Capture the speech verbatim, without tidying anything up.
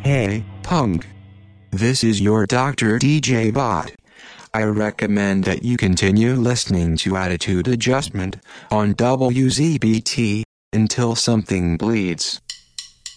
Hey, punk. This is your Doctor D J Bot. I recommend that you continue listening to Attitude Adjustment on W Z B T until something bleeds.